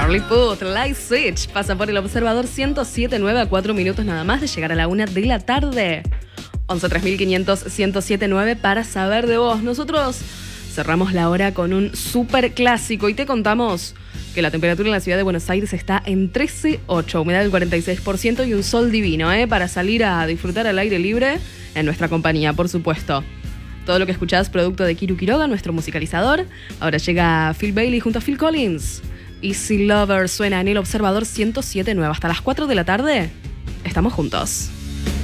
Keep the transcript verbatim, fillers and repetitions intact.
Charlie Puth, Light Switch, pasa por el Observador ciento siete punto nueve a cuatro minutos nada más de llegar a la una de la tarde. once tres mil quinientos, ciento siete punto nueve para saber de vos. Nosotros cerramos la hora con un súper clásico y te contamos que la temperatura en la ciudad de Buenos Aires está en trece punto ocho, humedad del cuarenta y seis por ciento y un sol divino, ¿eh? Para salir a disfrutar al aire libre en nuestra compañía, por supuesto. Todo lo que escuchás, producto de Kiru Quiroga, nuestro musicalizador. Ahora llega Phil Bailey junto a Phil Collins. Easy Lover suena en el Observador ciento siete punto nueve. Hasta las cuatro de la tarde, estamos juntos.